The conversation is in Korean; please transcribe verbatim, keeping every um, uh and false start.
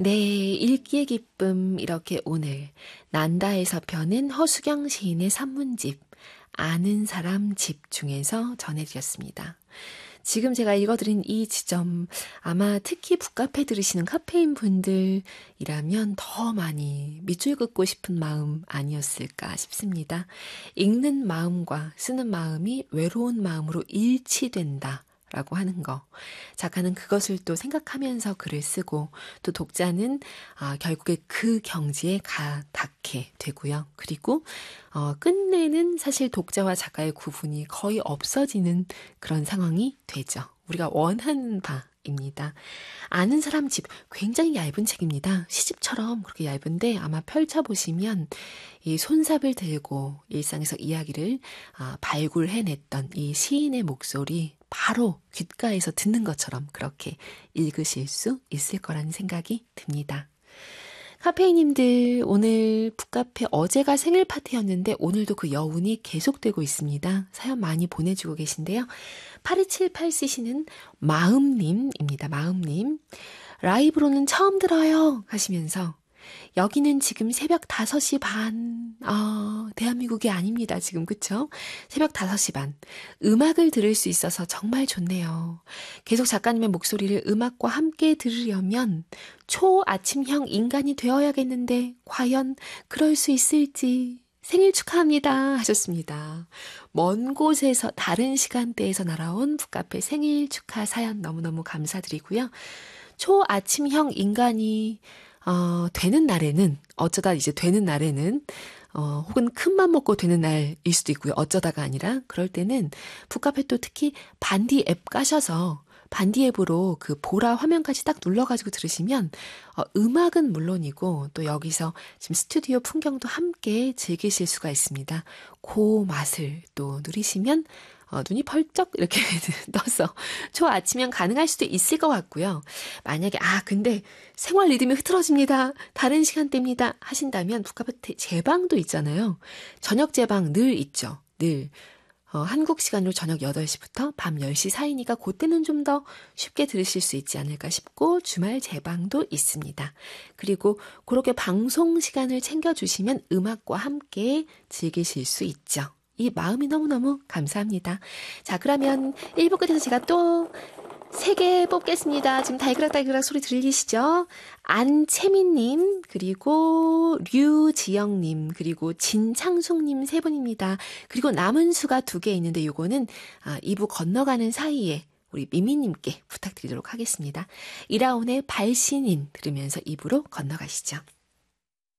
네, 읽기의 기쁨 이렇게 오늘 난다에서 펴낸 허수경 시인의 산문집 아는 사람 집 중에서 전해드렸습니다. 지금 제가 읽어드린 이 지점 아마 특히 북카페 들으시는 카페인 분들이라면 더 많이 밑줄 긋고 싶은 마음 아니었을까 싶습니다. 읽는 마음과 쓰는 마음이 외로운 마음으로 일치된다 라고 하는 거. 작가는 그것을 또 생각하면서 글을 쓰고 또 독자는 아, 결국에 그 경지에 가 닿게 되고요. 그리고 어, 끝내는 사실 독자와 작가의 구분이 거의 없어지는 그런 상황이 되죠. 우리가 원하는 바입니다. 아는 사람 집 굉장히 얇은 책입니다. 시집처럼 그렇게 얇은데 아마 펼쳐보시면 이 손삽을 들고 일상에서 이야기를 아, 발굴해냈던 이 시인의 목소리 바로 귓가에서 듣는 것처럼 그렇게 읽으실 수 있을 거라는 생각이 듭니다. 카페이님들 오늘 북카페 어제가 생일 파티였는데 오늘도 그 여운이 계속되고 있습니다. 사연 많이 보내주고 계신데요. 팔이칠팔 씨씨는 마음님입니다. 마음님. 라이브로는 처음 들어요 하시면서 여기는 지금 새벽 다섯 시 반. 아, 대한민국이 아닙니다. 지금 그쵸? 새벽 다섯 시 반. 음악을 들을 수 있어서 정말 좋네요. 계속 작가님의 목소리를 음악과 함께 들으려면 초아침형 인간이 되어야겠는데 과연 그럴 수 있을지 생일 축하합니다 하셨습니다. 먼 곳에서 다른 시간대에서 날아온 북카페 생일 축하 사연 너무너무 감사드리고요. 초아침형 인간이 어, 되는 날에는, 어쩌다 이제 되는 날에는, 어, 혹은 큰맘 먹고 되는 날일 수도 있고요. 어쩌다가 아니라, 그럴 때는 북카페 또 특히 반디 앱 까셔서, 반디 앱으로 그 보라 화면까지 딱 눌러가지고 들으시면, 어, 음악은 물론이고, 또 여기서 지금 스튜디오 풍경도 함께 즐기실 수가 있습니다. 그 맛을 또 누리시면, 어, 눈이 벌쩍 이렇게 떠서 초아침형 가능할 수도 있을 것 같고요. 만약에 아 근데 생활 리듬이 흐트러집니다. 다른 시간대입니다. 하신다면 북카페 제방도 있잖아요. 저녁 제방 늘 있죠. 늘. 어, 한국 시간으로 저녁 여덟 시부터 밤 열 시 사이니까 그때는 좀 더 쉽게 들으실 수 있지 않을까 싶고 주말 재방도 있습니다. 그리고 그렇게 방송 시간을 챙겨주시면 음악과 함께 즐기실 수 있죠. 이 마음이 너무너무 감사합니다. 자, 그러면 일 부 끝에서 제가 또 세 개 뽑겠습니다. 지금 달그락달그락 소리 들리시죠? 안채민님, 그리고 류지영님, 그리고 진창숙님 세 분입니다. 그리고 남은 수가 두 개 있는데 요거는 아, 이 부 건너가는 사이에 우리 미미님께 부탁드리도록 하겠습니다. 이라온의 발신인 들으면서 이 부로 건너가시죠.